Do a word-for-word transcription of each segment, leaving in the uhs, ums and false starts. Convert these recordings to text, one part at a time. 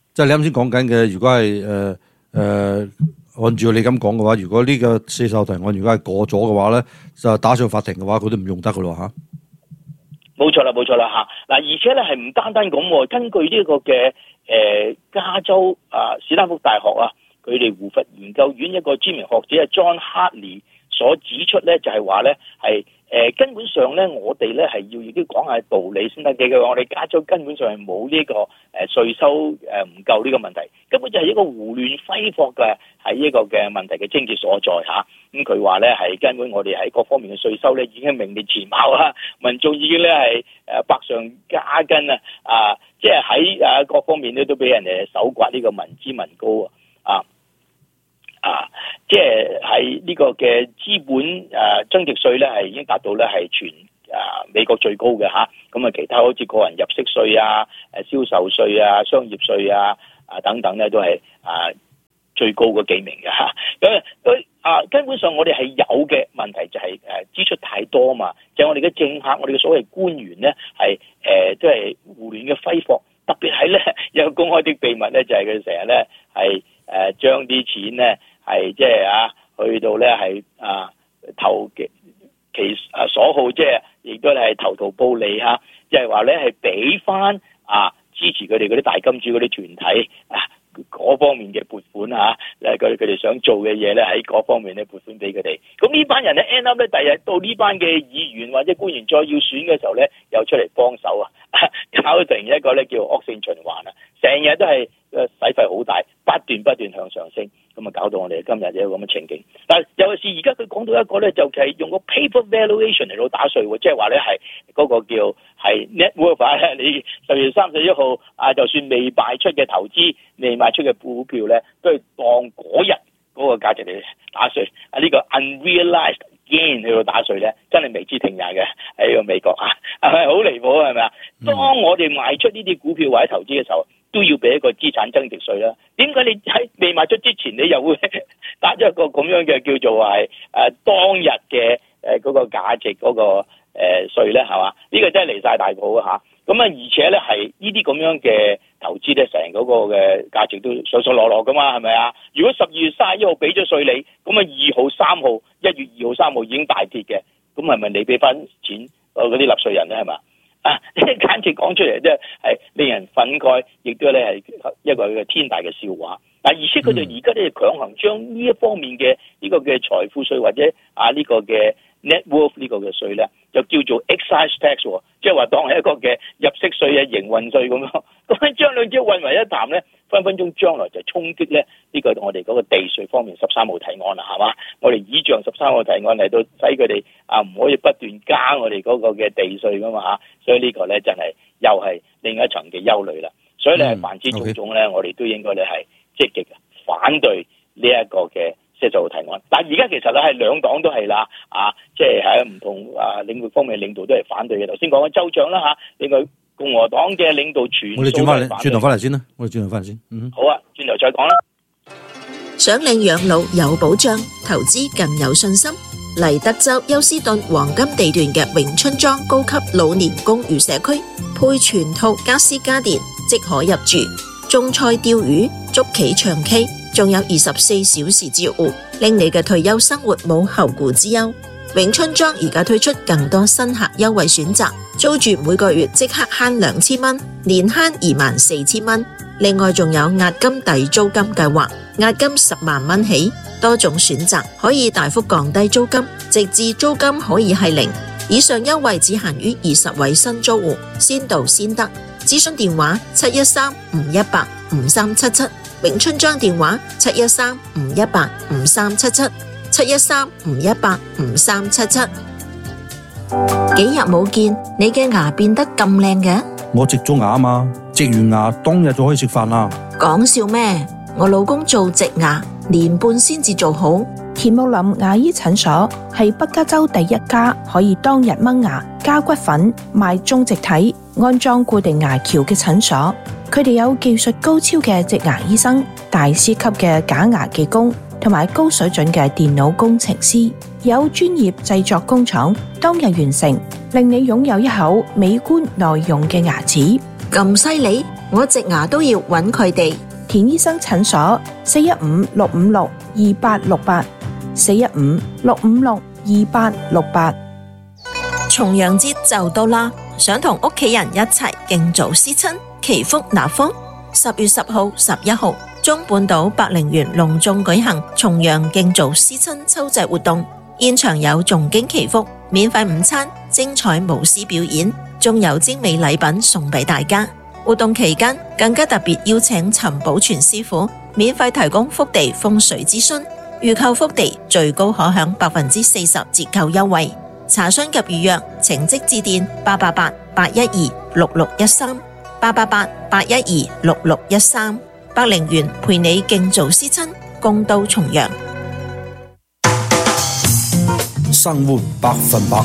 即係你啱先講緊嘅，如果係誒誒按照你咁講嘅話，如果呢個四手提案如果係過咗嘅話咧，就打上法庭嘅話，佢都唔用得噶咯嚇。 冇錯啦，冇錯啦嚇！嗱，而且咧係唔單單咁喎，根據呢個嘅誒、呃、加州啊史丹福大學啊，佢哋胡佛研究院一個知名學者啊 John Hartley 所指出咧，就係話咧係誒根本上咧，我哋咧係要亦都講下道理先得嘅。佢話我哋加州根本上係冇呢個誒稅收誒唔夠呢個問題，根本就係一個胡亂揮霍嘅係一個嘅問題嘅症結所在嚇。咁佢話咧係根本我哋喺各方面嘅稅收咧已經名列前茅啊，民眾已經咧係誒百上加斤啊，啊即係喺誒各方面咧都俾人哋搜刮呢個民脂民膏啊。啊，即係喺呢個嘅資本誒、啊、增值稅咧，係已經達到咧係全誒、啊、美國最高嘅嚇。咁啊，其他好似個人入息稅啊、誒銷售稅啊、商業稅啊、啊等等咧，都係啊最高嗰幾名嘅嚇。咁佢啊根本上我哋係有嘅問題就係誒支出太多嘛，就係、我哋嘅政客、我哋嘅所謂官員咧係誒都係胡亂嘅揮霍，特別係咧有公開的秘密咧，就係佢成日咧係誒將啲錢咧。係即係啊，去到咧係啊投其其啊所好，即係亦都係投桃報李嚇，即係話咧係俾翻啊支持佢哋嗰啲大金主嗰啲團體啊嗰方面嘅撥款嚇，誒佢佢哋想做嘅嘢咧喺嗰方面咧撥款俾佢哋。咁呢班人咧 end up 咧，第日到呢班嘅議員或者官員再要選嘅時候咧，又出嚟幫手啊，搞成一個咧叫惡性循環啊，成日都係誒使費好大，不斷不斷向上升。咁啊，搞到我哋今日有咁嘅情景。但係尤其是而家佢講到一個咧，就係用個 paper valuation 嚟到打稅喎，即係話咧係嗰個叫係 net worth 啊。你十月三十一號啊，就算未賣出嘅投資、未賣出嘅股票咧，都係當嗰日嗰個價值嚟打稅。啊，呢個 unrealized gain 去到打稅咧，真係未知聽日嘅喺個美國啊，係咪好離譜啊？係咪啊？當我哋賣出呢啲股票或者投資嘅時候，都要俾一個資產增值稅啦。點解你喺未賣出之前，你又會打咗一個咁樣嘅叫做係誒、呃、當日嘅誒嗰個價值嗰、嗰個誒稅咧？係、呃、嘛？呢、呢個真係離晒大譜啊！嚇咁啊，而且咧係呢啲咁樣嘅投資咧，成嗰個嘅價值都上上落落噶嘛，係咪啊？如果十二月三十一號俾咗稅你，咁啊二號、三號、一月二號、三號已經大跌嘅，咁係咪你俾翻錢嗰啲納稅人咧？係嘛？啊！簡直講出嚟，即係令人憤慨，亦都咧係一個嘅天大嘅笑話。嗱，而且佢哋而家咧強行將呢一方面嘅呢個嘅財富稅或者啊呢個嘅 net worth 呢個嘅稅咧，就叫做 excise tax， 即係話當係一個嘅入息稅啊、營運稅咁樣。咁將兩者混為一談咧，分分鐘將來就衝擊咧呢個我哋嗰個地稅方面十三號提案啦，係嘛？我哋倚仗十三號提案嚟到使佢哋啊唔可以不斷加我哋嗰個嘅地稅噶嘛嚇，所以呢個咧真係又係另一層嘅憂慮啦。所以咧凡之種種咧，我哋都應該咧係積極反對呢一個嘅四十號提案。但係而家其實咧係兩黨都係啦，啊，即係喺唔同啊領域方面領導都係反對嘅。頭先講緊州長啦嚇，另外共和黨嘅領導全我哋轉翻嚟，轉頭翻嚟先啦，我哋轉頭翻嚟先。嗯， 好啊，轉頭再講啦。 想領養老有保障，投資更有信心。嚟德州休斯頓黃金地段嘅永春莊高級老年公寓社區，配全套家私家電，即可入住。種菜釣魚、捉棋唱 K， 仲有二十四小時照顧，令你嘅退休生活冇後顧之憂。永春莊而家推出更多新客優惠選擇，租住每個月即刻慳兩千蚊，年慳二萬四千蚊。另外仲有押金抵租金計劃，押金十萬蚊起，多種選擇可以大幅降低租金，直至租金可以係零。以上優惠只限於二十位新租戶，先到先得。諮詢電話七一三五一八五三七七，永春莊電話七一三五一八五三七七，七一三五一八五三七七。幾日冇見，你嘅牙變得咁靚嘅？ 我植咗牙嘛，植完牙當日就可以食飯啦。 講笑咩？我老公做植牙，年半先至做好。 田木林牙醫診所係北加州第一家可以當日掹牙、加骨粉、賣種植體、安裝固定牙橋嘅診所。佢哋有技術高超嘅植牙醫生、大師級嘅假牙技工，同埋高水準嘅電腦工程師，有專業製作工廠，當日完成，令你擁有一口美觀耐用嘅牙齒。 咁犀利？ 我植牙都要揾佢哋。 田醫生診所四一五六五六二八六八，四一五六五六二八六八。 重陽節就到啦，想同屋企人一齊敬祖思親，祈福納福。十月十號、十一號，中半島百靈園隆重舉行重陽敬祖思親秋祭活動，現場有誦經祈福、免費午餐、精彩舞獅表演，仲有精美禮品送俾大家。活動期間更加特別邀請陳寶全師傅免費提供福地風水諮詢，預購福地最高可享百分之四十折扣優惠。查詢及預約請即致電八八八八一二六六一三八八八八一二六六一三。百靈園陪你敬祖思親，共度重陽。 生活百分百，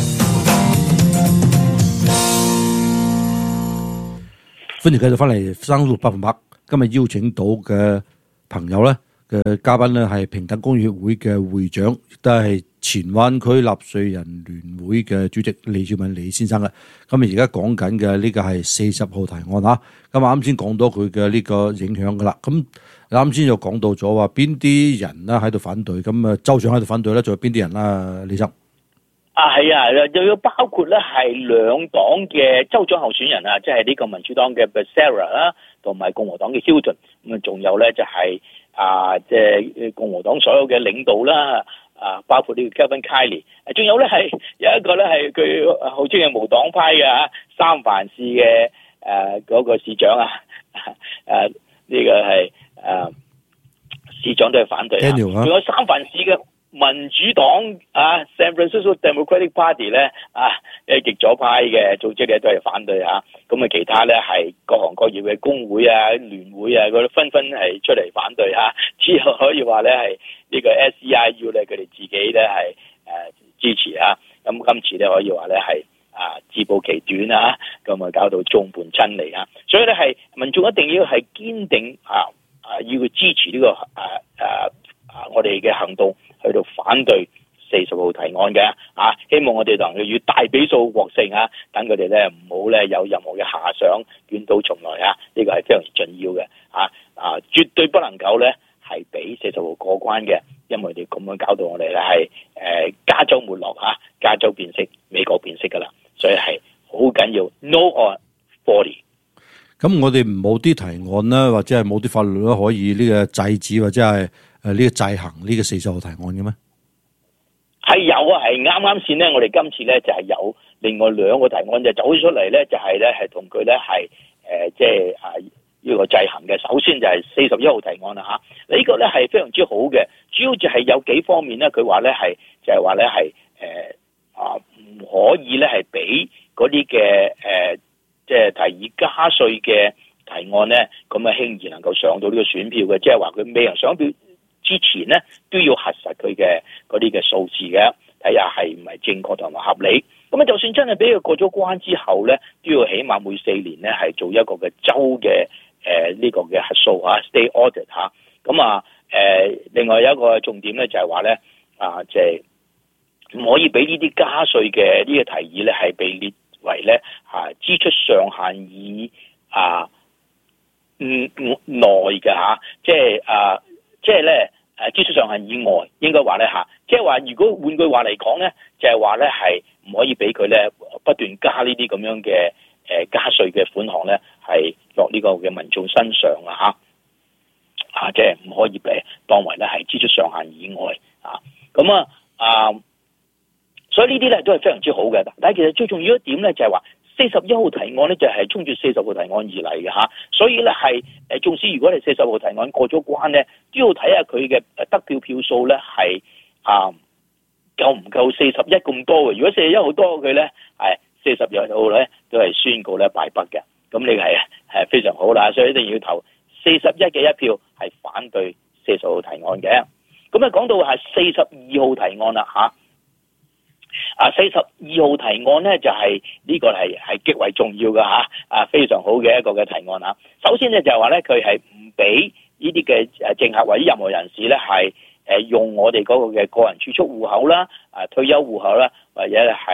歡迎繼續翻嚟生活百分百。今日邀請到嘅朋友咧嘅嘉賓咧係平等公益協會嘅會長，亦都係前灣區納稅人聯會嘅主席李兆敏李先生啦。咁啊，而家講緊嘅呢個係四十號提案嚇。咁啊，啱先講到佢嘅呢個影響噶啦。咁啱先又講到咗話邊啲人啦喺度反對，咁啊州長喺度反對咧，仲有邊啲人啦？李生啊，係啊，又要包括咧係兩黨嘅州長候選人啊，即係呢個民主黨嘅 Becerra 啦，同埋共和黨嘅 Hilton。咁啊，仲有咧就係、是、啊，即、就、係、是、共和黨所有嘅領導啦。啊，包括呢個 Kevin Kiley， 仲有咧係有一個咧係佢號稱係無黨派嘅嚇，三藩市嘅誒嗰個市長啊，誒、啊、呢、這個係誒、啊、市長都係反對啊，仲有三藩市嘅民主黨啊 ，San Francisco Democratic Party 咧啊，誒極左派嘅組織咧都係反對嚇，咁啊其他咧係各行各業嘅工會啊、聯會啊嗰啲紛紛係出嚟反對嚇，只有可以話咧係。呢個 S E I U 咧，佢哋自己咧係誒支持啊，咁今次咧可以話咧係啊自暴其短啊，咁啊搞到眾叛親離啊，所以咧係民眾一定要係堅定啊啊要去支持呢、這個啊啊啊我哋嘅行動去到反對四十號提案嘅啊，希望我哋能夠以大比數獲勝啊，等佢哋咧唔好咧有任何嘅遐想捲土重來啊，呢、這個係非常之重要嘅啊啊，絕對不能夠咧。係俾四十號過關嘅，因為你咁樣搞到我哋咧係誒加州沒落嚇，加州變色，美國變色噶啦，所以係好緊要 no on forty。 咁我哋冇啲提案啦，或者係冇啲法律啦，可以呢個制止或者係誒呢個制衡呢個四十號提案嘅咩？ 係有啊，係啱啱先咧，我哋今次咧就係有另外兩個提案就走出嚟咧，就係咧係同佢咧係誒即係啊。呢個制衡嘅，首先就係四十一號提案啦嚇，呢、這個咧係非常之好嘅，主要就係有幾方面咧，佢話咧係就係話咧係誒啊唔可以咧係俾嗰啲嘅誒即係提議加稅嘅提案咧，咁啊輕易能夠上到呢個選票嘅，即係話佢未能上票之前咧都要核實佢嘅嗰啲嘅數字嘅，睇下係唔係正確同埋合理。咁啊，就算真係俾佢過咗關之後咧，都要起碼每四年咧係做一個嘅州嘅。誒、呃、呢、這個嘅核數啊 ，state audit 嚇，咁啊誒、呃，另外有一個重點咧就係話咧啊，即係唔可以俾呢啲加稅嘅呢個提議咧係被列為咧啊支出上限以啊嗯內嘅嚇，即係啊即係咧誒支出上限以外，應該話咧嚇，即係話如果換句話嚟講咧，就係話咧係唔可以俾佢咧不斷加呢啲咁樣嘅。誒加稅嘅款項咧，係落呢個嘅民眾身上啊！嚇啊，即係唔可以俾當為咧係支出上限以外啊！咁啊啊，所以呢啲咧都係非常之好嘅。但係其實最重要一點咧，就係話四十一號提案咧，就係衝住四十號提案而嚟嘅嚇。所以咧係誒，縱使如果你四十號提案過咗關咧，都要睇下佢嘅得票票數咧係啊夠唔夠四十一咁多嘅。如果四十一好多佢咧係。四十一號咧都係宣告咧敗北嘅，咁你係係非常好啦，所以一定要投四十一嘅一票係反對四十號提案嘅。咁啊講到係四十二號提案啦嚇，啊四十二號提案咧就係、是、呢個係係極為重要嘅嚇，啊非常好嘅一個嘅提案嚇。首先咧就係話咧佢係唔俾呢啲嘅誒政客或者任何人士咧係誒用我哋嗰個嘅個人儲蓄戶口啦、啊退休戶口啦，或者係。誒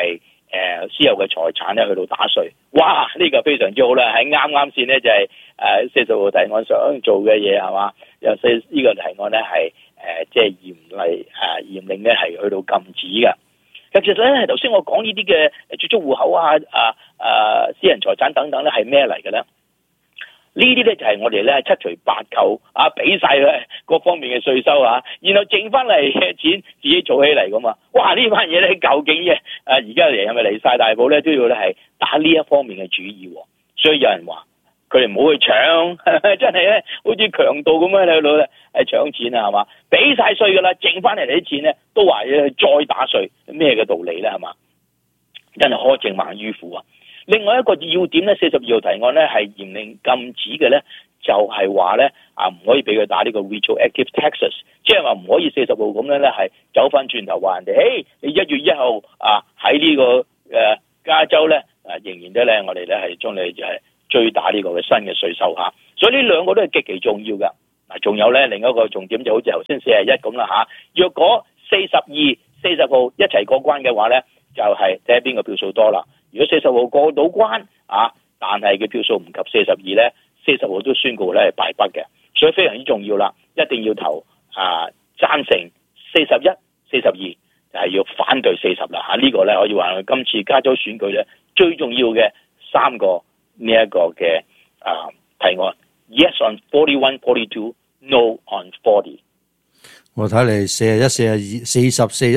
誒私有嘅財產咧去到打稅。哇！呢、這個非常之好啦，喺啱啱先咧就係誒四十號提案想做嘅嘢係嘛，有四呢個提案咧係誒即係嚴厲誒嚴令咧係去到禁止嘅。其實咧頭先我講呢啲嘅儲蓄戶口啊啊啊私人財產等等咧係咩嚟嘅咧？呢啲咧就係我哋咧七除八扣啊，俾晒佢各方面嘅稅收啊，然後剩翻嚟嘅錢自己儲起嚟噶嘛。哇！呢班嘢咧究竟嘅誒而家嚟係咪離晒大譜咧？都要咧係打呢一方面嘅主意，所以有人話佢哋唔好去搶，真係咧好似強盜咁樣喺度咧係搶錢啊，係嘛？俾晒稅噶啦，剩翻嚟啲錢咧都話要再打稅，咩嘅道理咧係嘛？真係苛政猛於虎啊！另外一個要點咧，四十二號提案咧係嚴令禁止嘅咧，就係話咧啊唔可以俾佢打呢個 retroactive taxes， 即係話唔可以四十號咁樣咧係走翻轉頭話人哋，誒你一月一號啊喺呢、這個誒、呃、加州咧啊仍然都咧我哋咧係將你就係追打呢個嘅新嘅稅收嚇，所以呢兩個都係極其重要㗎。嗱，仲有咧另一個重點就好似頭先四十一咁啦嚇，若果四十二、四十號一齊過關嘅話咧，就係睇下邊個票數多啦。如果四十號過到關啊，但係佢票數唔及四十二咧，四十號都宣告咧係敗北嘅，所以非常之重要啦，一定要投啊贊成四十一、四十二，就係要反對四十啦嚇。呢個咧可以話今次加州選舉咧最重要嘅三個呢一個嘅啊提案 ，Yes on forty-one, forty-two, No on forty。 我睇嚟四十一、四十二、四十四。